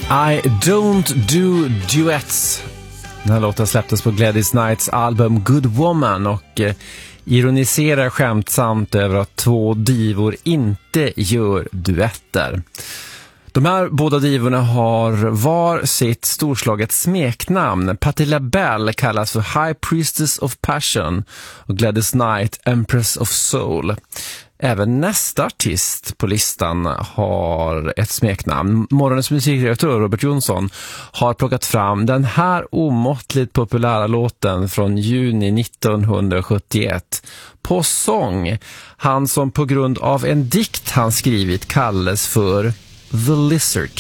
I don't do duets. Den här låten släpptes på Gladys Knights album Good Woman och ironiserar skämtsamt över att två divor inte gör duetter. De här båda divorna har var sitt storslaget smeknamn. Patti LaBelle kallas för High Priestess of Passion och Gladys Knight Empress of Soul. Även nästa artist på listan har ett smeknamn. Morgonens musikredaktör Robert Jonsson har plockat fram den här omåttligt populära låten från juni 1971 på sång. Han som på grund av en dikt han skrivit kallas för The Lizard